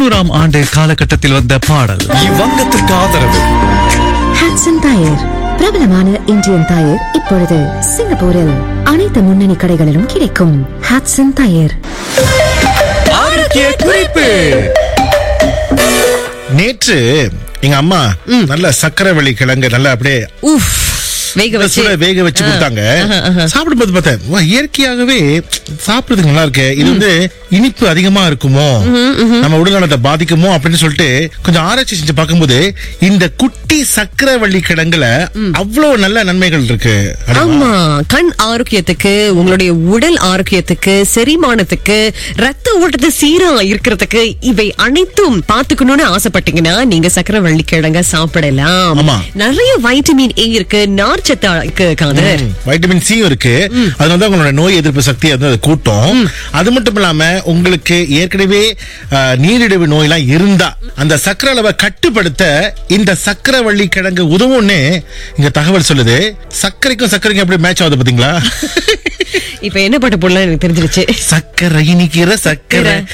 90ஆம் ஆண்டு காலகட்டத்தில் வந்த பாடல். இவ்வங்கத்திற்கு ஆதரவு ஹட்சன் டயர், பிரபலமான இந்தியன் டயர். இப்பொழுது சிங்கப்பூரில் அனைத்து முன்னணி கடைகளிலும் கிடைக்கும். ஹட்சன் டயர். ஆரோக்கிய குறிப்பு. நேற்று எங்க அம்மா நல்ல சக்கரவள்ளி கிழங்கு நல்லா அப்படியே வேக வச்சு கொடுத்தாங்க. சாப்பிடும்போது பார்த்தேன், இயற்கையாகவே சாப்பிடுறதுக்கு நல்லா இருக்கு. இது வந்து இனிப்பு அதிகமா இருக்குமோ, நம்ம உடல்நலத்தை பாதிக்குமோ அப்படின்னு சொல்லிட்டு கொஞ்சம் ஆராய்ச்சி செஞ்சு பார்க்கும்போது இந்த குட்டி சக்கரவள்ளி கிழங்குல அவ்வளவு நல்ல நன்மைகள் இருக்கு. ஆமா, கண் ஆரோக்கியத்துக்கு, உங்களுடைய உடல் ஆரோக்கியத்துக்கு, செரிமானத்துக்கு, ரத்த ஓட்டத்தை சீரா இருக்கிறதுக்கு, இவை அனைத்தும் பாத்துக்கணும்னு ஆசைப்பட்டீங்கன்னா நீங்க சக்கரவள்ளி கிழங்க சாப்பிடலாம். நிறைய வைட்டமின் ஏ இருக்கு, வைட்டமின் சி இருக்கு. அதனால உங்களோட நோய் எதிர்ப்பு சக்தியை வந்து கூட்டும். அது மட்டும் இல்லாம உங்களுக்கு ஏற்கனவே நீரிழிவு நோய் எல்லாம் இருந்தா அந்த சக்கரை அளவை கட்டுப்படுத்த இந்த சக்கரவள்ளி கிழங்கு உதவும்னு இங்க தகவல் சொல்லுது. சர்க்கரைக்கும் எப்படி மேட்ச் ஆகுது பாத்தீங்களா? இப்ப என்ன பாட்டு போடலாம் எனக்கு தெரிஞ்சிருச்சு. சக்கரை இனிக்கிற சக்கரை